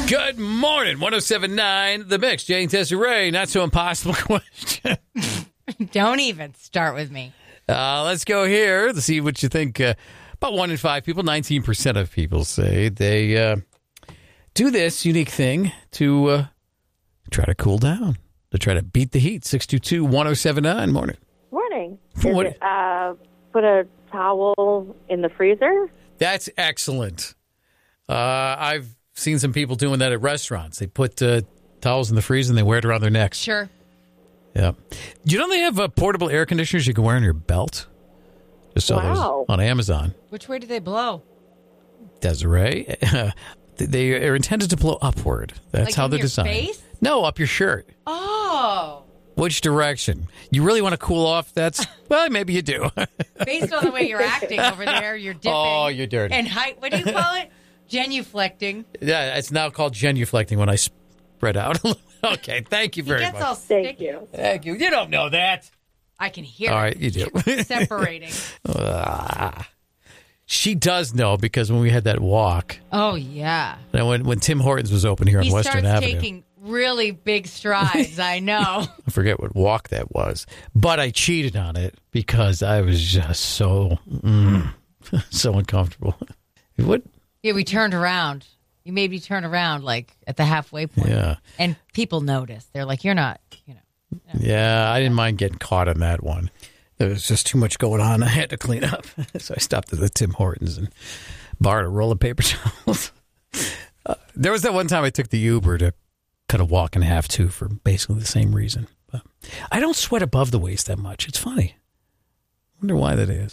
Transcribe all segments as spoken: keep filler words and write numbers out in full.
Good morning. one oh seven point nine The Mix. Jane Tesserae. Not so impossible question. Don't even start with me. Uh, let's go here to see what you think. Uh, about one in five people, nineteen percent of people say they uh, do this unique thing to uh, try to cool down, to try to beat the heat. six two two, one oh seven nine. Morning. Morning. What- Is it, uh, put a towel in the freezer? That's excellent. Uh, I've seen some people doing that at restaurants. They put uh, towels in the freezer and they wear it around their necks. Sure. Yeah. You know they have uh, portable air conditioners you can wear on your belt? Just saw Wow. those on Amazon. Which way do they blow? Desiree, they are intended to blow upward. That's Like how in they're your designed. face? No, up your shirt. Oh. Which direction? You really want to cool off? That's, well, maybe you do. Based on the way you're acting over there, you're dipping. Oh, you're dirty. And height, what do you call it? Genuflecting. Yeah, it's now called genuflecting when I spread out. Okay, thank you very It gets much. all Thank sticky. you. Thank you. You don't know that. I can hear All it. right, you do. Separating. Ah. She does know because when we had that walk, Oh, yeah. and when, when Tim Hortons was open here on He Western starts Avenue. taking really big strides, I know. I forget what walk that was, but I cheated on it because I was just so mm, so uncomfortable. What? Yeah, we turned around. You made me turn around, like, at the halfway point. Yeah, And people notice. They're like, you're not, you know. yeah. I didn't mind getting caught on that one. There was just too much going on. I had to clean up, so I stopped at the Tim Hortons and borrowed a roll of paper towels. Uh, there was that one time I took the Uber to cut a walk in half too for basically the same reason. But I don't sweat above the waist that much. It's funny. I wonder why that is.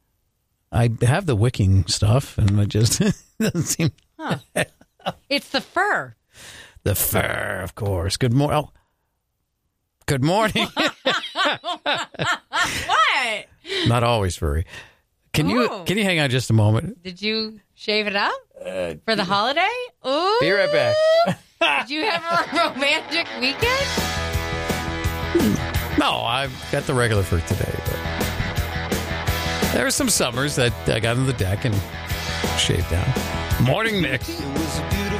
I have the wicking stuff, and it just doesn't seem. Huh. It's the fur. The fur, of course. Good morning. Oh. Good morning. What? Not always furry. Can you Ooh. can you hang on just a moment? Did you shave it up for the holiday? Ooh. Be right back. Did you have a romantic weekend? No, I've got the regular fur today. But there were some summers that I got on the deck and shaved down. Morning, Nick. It was a beautiful